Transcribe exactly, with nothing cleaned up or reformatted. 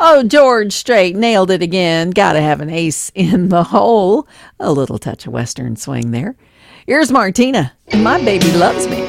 Oh, George Strait nailed it again. Gotta have an ace in the hole. A little touch of Western swing there. Here's Martina, and My Baby Loves Me.